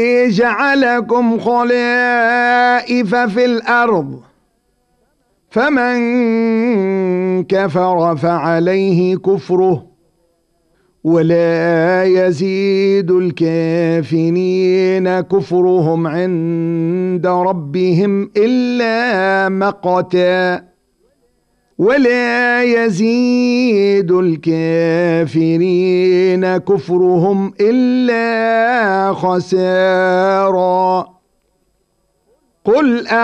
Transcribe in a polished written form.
جعلكم خلائف في الأرض فمن كفر فعليه كفره ولا يزيد الكافرين كفرهم عند ربهم إلا مقتا ولا يزيد الكافرين كفرهم إلا خسارا. قل